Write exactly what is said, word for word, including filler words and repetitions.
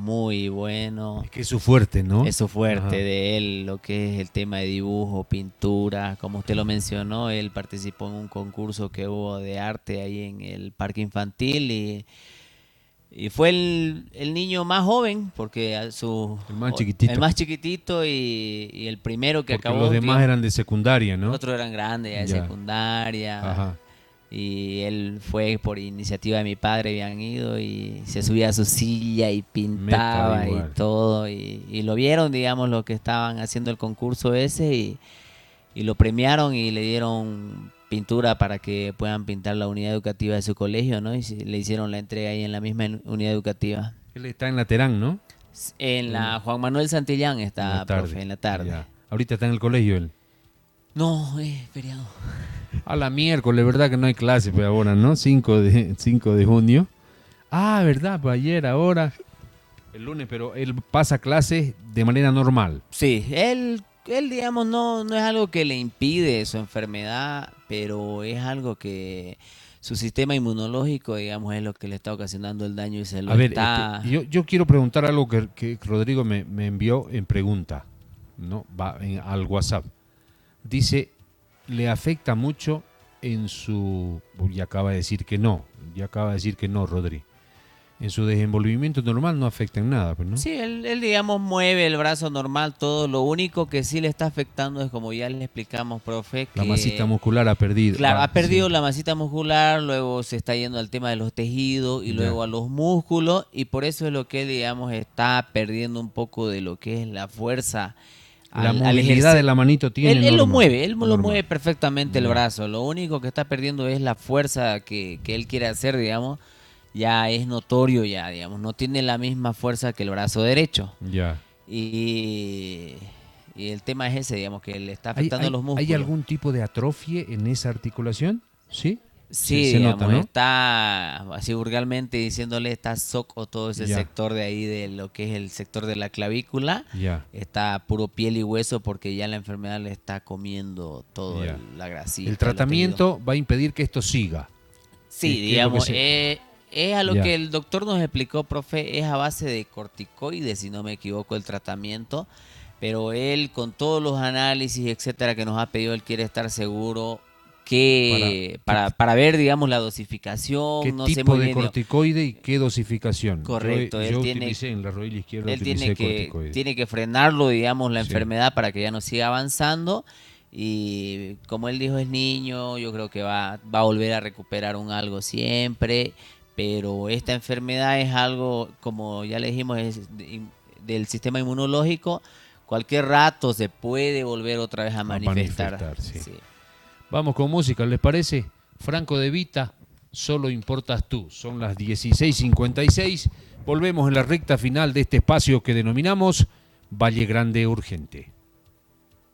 muy bueno. Es que es su fuerte, ¿no? Es su fuerte Ajá. de él, lo que es el tema de dibujo, pintura. Como usted lo mencionó, él participó en un concurso que hubo de arte ahí en el parque infantil y, y fue el, el niño más joven, porque a su El más o- chiquitito. el más chiquitito y, y el primero que Porque acabó. los demás digamos, eran de secundaria, los ¿no? otros eran grandes, ya de Ya. secundaria. Ajá. Y él fue por iniciativa de mi padre, habían ido y se subía a su silla y pintaba Meta y igual. todo. Y, y lo vieron, digamos, los que estaban haciendo el concurso ese y, y lo premiaron y le dieron pintura para que puedan pintar la unidad educativa de su colegio, ¿no? Y se- le hicieron la entrega ahí en la misma en- unidad educativa. Él está en la Terán, ¿no? En la En- Juan Manuel Santillán En está, la tarde. profe, en la tarde. Ya. Ahorita está en el colegio él. No, es feriado. A la miércoles, ¿verdad que no hay clase pues ahora, no? cinco de, cinco de junio. Ah, ¿verdad? Pues ayer, ahora. El lunes, pero él pasa clases de manera normal. Sí, él, él digamos, no, no es algo que le impide su enfermedad, pero es algo que su sistema inmunológico, digamos, es lo que le está ocasionando el daño y se lo A ver, está... este, yo, yo quiero preguntar algo que, que Rodrigo me, me envió en pregunta, ¿no? Va en- al WhatsApp. Dice, le afecta mucho en su... Ya acaba de decir que no, ya acaba de decir que no, Rodri. En su desenvolvimiento normal no afecta en nada, pues, ¿no? Sí, él, él, digamos, mueve el brazo normal, todo. Lo único que sí le está afectando es, como ya le explicamos, profe, que... La masita muscular ha perdido. Claro, Ah, ha perdido sí. la masita muscular, luego se está yendo al tema de los tejidos y Ya. luego a los músculos y por eso es lo que, digamos, está perdiendo un poco de lo que es la fuerza. La al- al movilidad ejercer- de la manito tiene Él, él lo normal, mueve, él lo normal. mueve perfectamente el Ya. brazo. Lo único que está perdiendo es la fuerza que, que él quiere hacer, digamos. Ya es notorio, ya, digamos. No tiene la misma fuerza que el brazo derecho. Ya. Y, y el tema es ese, digamos, que le está ¿Hay, afectando hay- a los músculos. ¿Hay algún tipo de atrofia en esa articulación? ¿Sí? Sí, se, se digamos, nota, ¿no? está así vulgarmente diciéndole, está soco todo ese Ya. sector de ahí, de lo que es el sector de la clavícula. Ya. Está puro piel y hueso porque ya la enfermedad le está comiendo todo Ya. el- la grasita. El los tratamiento va a impedir que esto siga. Sí, ¿Qué- qué es lo digamos, que se- eh, es a lo Ya. que el doctor nos explicó, profe, es a base de corticoides, si no me equivoco, el tratamiento, pero él con todos los análisis, etcétera, que nos ha pedido, él quiere estar seguro que Para- para, para ver, digamos, la dosificación, ¿Qué no sé tipo muy de bien, digamos. corticoide y qué dosificación? Correcto, Yo, él yo tiene- utilicé en la rodilla izquierda, Él utilicé tiene que, corticoide. tiene que frenarlo, digamos, la Sí. enfermedad para que ya no siga avanzando. Y como él dijo, es niño, yo creo que va, va a volver a recuperar un algo siempre. Pero esta enfermedad es algo, como ya le dijimos, es de- del sistema inmunológico. Cualquier rato se puede volver otra vez a manifestar. manifestar, sí. Sí. Vamos con música, ¿les parece? Franco De Vita, Solo importas tú. Son las dieciséis cincuenta y seis. Volvemos en la recta final de este espacio que denominamos Valle Grande Urgente.